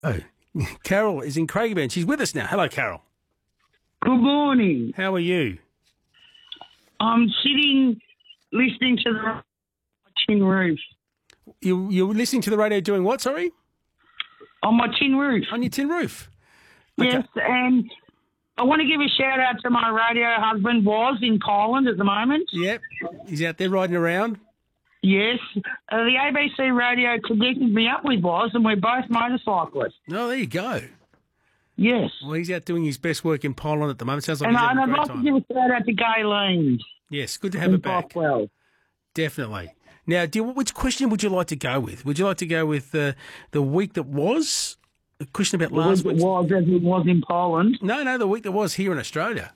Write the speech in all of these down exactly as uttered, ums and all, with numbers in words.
Oh, Carol is in Craigieburn. She's with us now. Hello, Carol. Good morning. How are you? I'm sitting listening to the tin roof. You, you're listening to the radio doing what, sorry? On my tin roof. On your tin roof? Yes, and I want to give a shout out to my radio husband, was in Poland at the moment. Yep. He's out there riding around? Yes. Uh, the A B C radio connected me up with Was, and we're both motorcyclists. Oh, there you go. Yes. Well, he's out doing his best work in Poland at the moment. Sounds like And, he's I, having and a I'd great like time. to give a shout out to Gay Leans. Yes, good to have it back. Well. Definitely. Now, do you, which question would you like to go with? Would you like to go with uh, the week that was? A question about last week? It was as it was in Poland. No, no, the week that was here in Australia.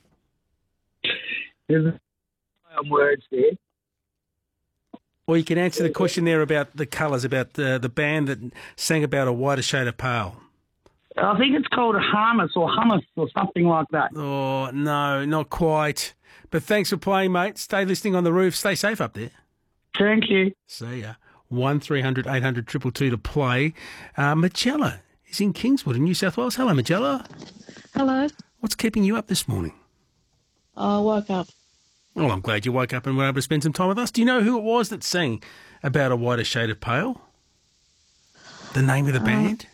There's some words there. Or you can answer the question there about the colours, about uh, the band that sang about a whiter shade of pale. I think it's called a hummus or hummus or something like that. Oh, no, not quite. But thanks for playing, mate. Stay listening on the roof. Stay safe up there. Thank you. See ya. one three hundred eight hundred two two two to play. Uh, Magella is in Kingswood in New South Wales. Hello, Magella. Hello. What's keeping you up this morning? I woke up. Well, I'm glad you woke up and were able to spend some time with us. Do you know who it was that sang about a whiter shade of pale? The name of the Uh, band?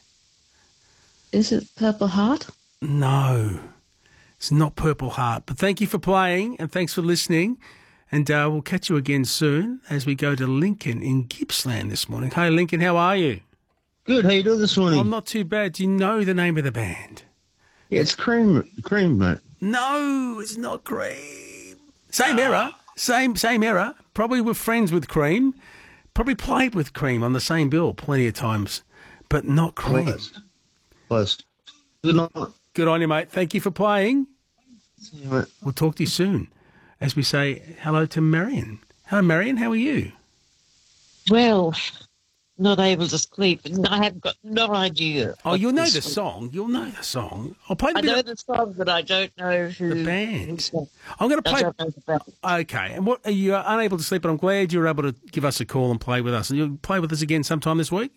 Is it Purple Heart? No, it's not Purple Heart. But thank you for playing and thanks for listening. And uh, we'll catch you again soon as we go to Lincoln in Gippsland this morning. Hey, Lincoln, how are you? Good. How you doing this morning? I'm not too bad. Do you know the name of the band? Yeah, it's Cream, Cream, mate. No, it's not Cream. Same era. Same same era. Probably were friends with Cream. Probably played with Cream on the same bill plenty of times, but not Cream. Close. Close. Good night. Good on you, mate. Thank you for playing. See you, mate. We'll talk to you soon as we say hello to Marion. Hello, Marion. How are you? Well, not able to sleep. I have got no idea. Oh, what you'll know this the is. song. You'll know the song. I'll play the I bit know of the song, but I don't know who. the band. who's the- I'm going to I play. don't know the band. Okay. And what are you uh, unable to sleep? But I'm glad you were able to give us a call and play with us. And you'll play with us again sometime this week.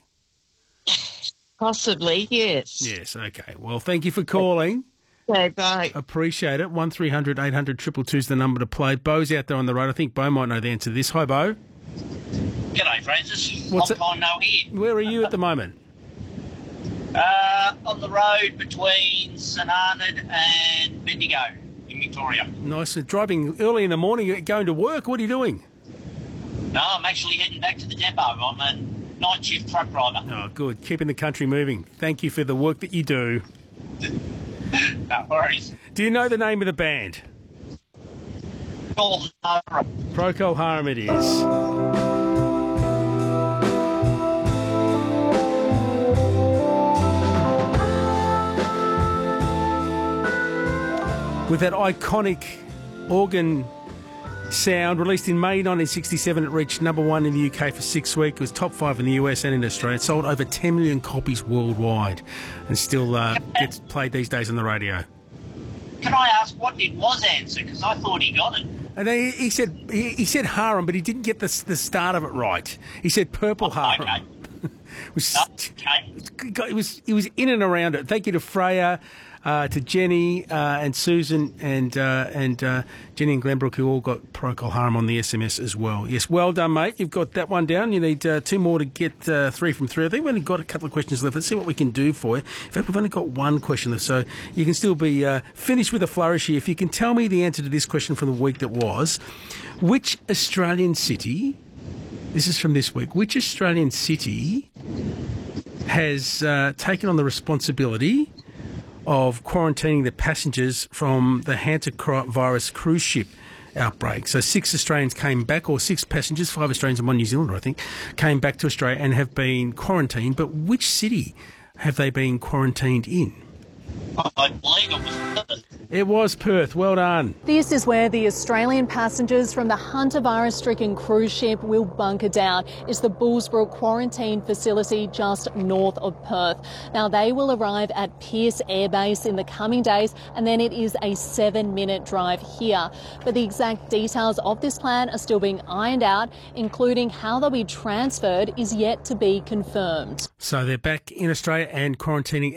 Possibly, yes. Yes. Okay. Well, thank you for calling. Okay, bye. Appreciate it. One three hundred eight hundred two two two is the number to play. Bo's out there on the road. I think Bo might know the answer to this. Hi, Bo. G'day, Francis. What's Long it- time no here. Where are you at the moment? Uh, on the road between St Arnaud and Bendigo in Victoria. Nice. Driving early in the morning. You're going to work. What are you doing? No, I'm actually heading back to the depot. I'm a night shift truck driver. Oh, good. Keeping the country moving. Thank you for the work that you do. No worries. Do you know the name of the band? Call Harbour. Procol Harum it is. With that iconic organ sound, released in May nineteen sixty-seven, it reached number one in the U K for six weeks. It was top five in the U S and in Australia. It sold over ten million copies worldwide and still uh, gets played these days on the radio. Can I ask what did Was answer? Because I thought he got it. And then he, he said he, he said Harum, but he didn't get the the start of it right. He said Purple Harum. Okay. It was, Okay. it was he was in and around it. Thank you to Freya, uh, to Jenny uh, and Susan and uh, and uh, Jenny and Glenbrook, who all got Procol Harum on the S M S as well. Yes, well done, mate. You've got that one down. You need uh, two more to get uh, three from three. I think we've only got a couple of questions left. Let's see what we can do for you. In fact, we've only got one question left, so you can still be uh, finished with a flourish here. If you can tell me the answer to this question from the week that was, which Australian city... This is from this week. Which Australian city has uh, taken on the responsibility of quarantining the passengers from the hantavirus cruise ship outbreak? So six Australians came back, or six passengers, five Australians and one New Zealander, I think, came back to Australia and have been quarantined. But which city have they been quarantined in? I believe it was. It was Perth. Well done. This is where the Australian passengers from the hantavirus-stricken cruise ship will bunker down. It's the Bullsbrook quarantine facility just north of Perth. Now, they will arrive at Pearce Air Base in the coming days, and then it is a seven-minute drive here. But the exact details of this plan are still being ironed out, including how they'll be transferred is yet to be confirmed. So they're back in Australia and quarantining